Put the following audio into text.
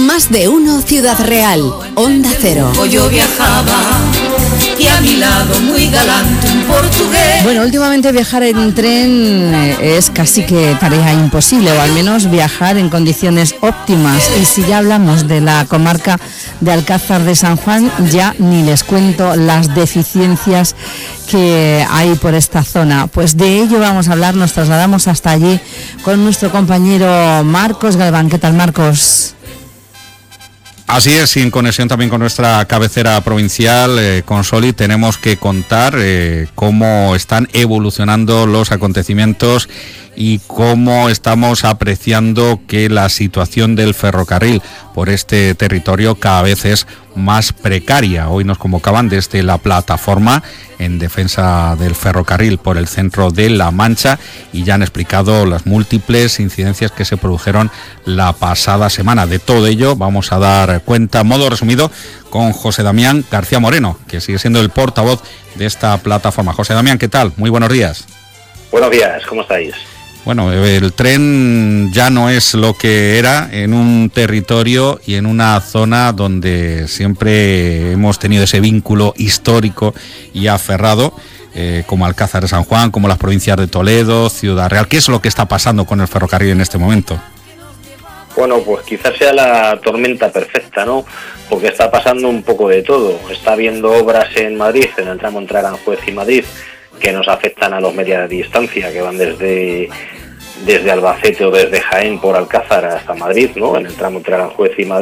Más de uno Ciudad Real, Onda Cero. Yo viajaba y a mi lado muy galante un portugués. Bueno, últimamente viajar en tren es casi que tarea imposible, o al menos viajar en condiciones óptimas. Y si ya hablamos de la comarca de Alcázar de San Juan, ya ni les cuento las deficiencias que hay por esta zona. Pues de ello vamos a hablar, nos trasladamos hasta allí con nuestro compañero Marcos Galván. ¿Qué tal, Marcos? Así es, y en conexión también con nuestra cabecera provincial, con Soli, tenemos que contar cómo están evolucionando los acontecimientos y cómo estamos apreciando que la situación del ferrocarril por este territorio cada vez es más precaria. Hoy nos convocaban desde la plataforma en defensa del ferrocarril por el centro de La Mancha y ya han explicado las múltiples incidencias que se produjeron la pasada semana. De todo ello vamos a dar cuenta, a modo resumido, con José Damián García Moreno, que sigue siendo el portavoz de esta plataforma. José Damián, ¿qué tal? Muy buenos días. Buenos días, ¿cómo estáis? Bueno, el tren ya no es lo que era en un territorio y en una zona donde siempre hemos tenido ese vínculo histórico y aferrado, como Alcázar de San Juan, como las provincias de Toledo, Ciudad Real. ¿Qué es lo que está pasando con el ferrocarril en este momento? Bueno, pues quizás sea la tormenta perfecta, ¿no? Porque está pasando un poco de todo. Está habiendo obras en Madrid, en el tramo entre Aranjuez y Madrid, que nos afectan a los media distancia, que van desde Albacete o desde Jaén por Alcázar hasta Madrid, ¿no? En el tramo entre Aranjuez y Madrid.